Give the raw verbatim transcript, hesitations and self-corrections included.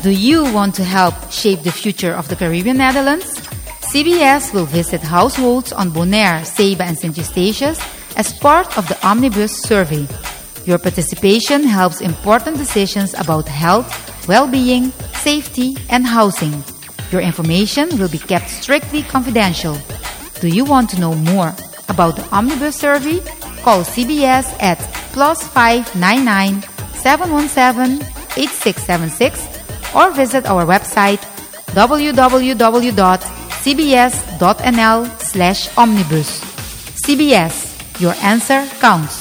Do you want to help shape the future of the Caribbean Netherlands? C B S will visit households on Bonaire, Ceiba, and Saint Eustatius as part of the Omnibus Survey. Your participation helps important decisions about health, well-being, safety, and housing. Your information will be kept strictly confidential. Do you want to know more about the Omnibus Survey? Call C B S at plus five nine nine seven one seven eight six seven six or visit our website w w w dot c b s dot n l slash omnibus. C B S, your answer counts.